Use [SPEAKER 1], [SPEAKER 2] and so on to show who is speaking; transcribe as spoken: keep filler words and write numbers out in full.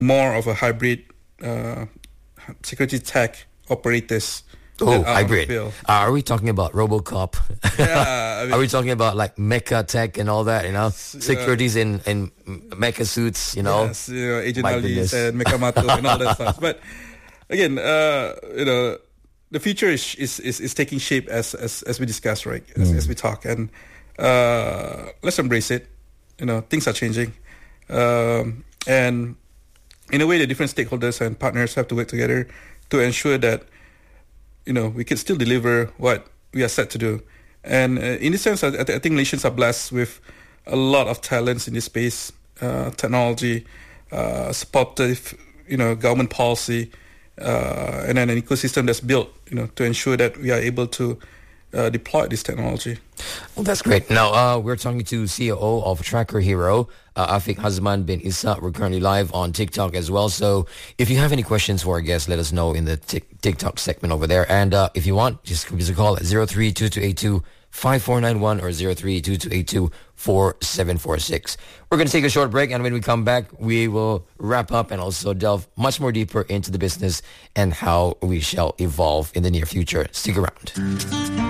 [SPEAKER 1] more of a hybrid uh, security tech operators.
[SPEAKER 2] Oh, hybrid. Uh, are we talking about RoboCop?
[SPEAKER 1] Yeah. I mean,
[SPEAKER 2] are we talking about like mecha tech and all that, you know? Securities uh, in, in mecha suits, you know?
[SPEAKER 1] Yes, you know, Agent Alice and Mekamato and all that stuff. But again, uh, you know, the future is is, is, is taking shape as, as, as we discuss, right? As, mm. as we talk. And uh, let's embrace it. You know, things are changing. Um, and in a way, the different stakeholders and partners have to work together to ensure that, you know, we can still deliver what we are set to do. And uh, in this sense, I, I think Malaysians are blessed with a lot of talents in this space, uh, technology, uh, supportive, you know, government policy, uh, and then an ecosystem that's built, you know, to ensure that we are able to uh, deploy this technology.
[SPEAKER 2] Well, that's great. Now, uh, we're talking to C E O of Tracker Hero, uh, Afiq Hazman bin Isa. We're currently live on TikTok as well. So if you have any questions for our guests, let us know in the t- TikTok segment over there. And uh, if you want, just give us a call at zero three two two eight two five four nine one or zero three two two eight two four seven four six. We're going to take a short break, and when we come back, we will wrap up and also delve much more deeper into the business and how we shall evolve in the near future. Stick around.